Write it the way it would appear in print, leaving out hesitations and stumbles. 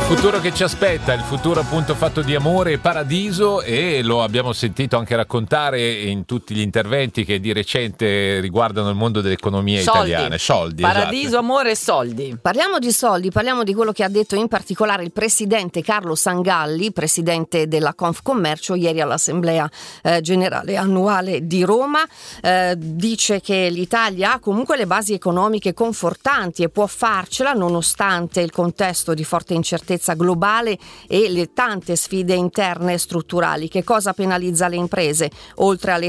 futuro che ci aspetta, il futuro appunto fatto di amore e paradiso, e lo abbiamo sentito anche raccontare in tutti gli interventi che di recente riguardano il mondo dell'economia italiana. Soldi, paradiso, esatto. amore e soldi. Parliamo di soldi, parliamo di quello che ha detto in particolare il presidente Carlo Sangalli, presidente della Confcommercio, ieri all'Assemblea Generale Annuale di Roma. Dice che l'Italia ha comunque le basi economiche confortanti e può farcela nonostante il contesto di forte incertezza globale e le tante sfide interne e strutturali. Che cosa penalizza le imprese? Oltre alle